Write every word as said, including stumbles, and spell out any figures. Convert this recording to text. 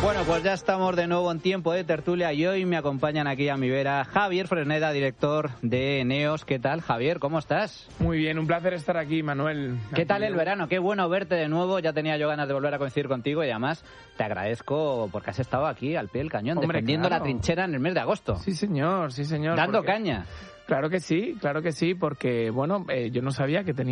Bueno, pues ya estamos de nuevo en tiempo de tertulia y hoy me acompañan aquí a mi vera Javier Fresneda, director de Neos. ¿Qué tal, Javier? ¿Cómo estás? Muy bien, un placer estar aquí, Manuel. ¿Qué tal el verano? Qué bueno verte de nuevo. Ya tenía yo ganas de volver a coincidir contigo y además te agradezco porque has estado aquí al pie del cañón, Hombre, defendiendo claro. la trinchera en el mes de agosto. Sí, señor, sí, señor. Dando porque... caña. Claro que sí, claro que sí, porque, bueno, eh, yo no sabía que tenía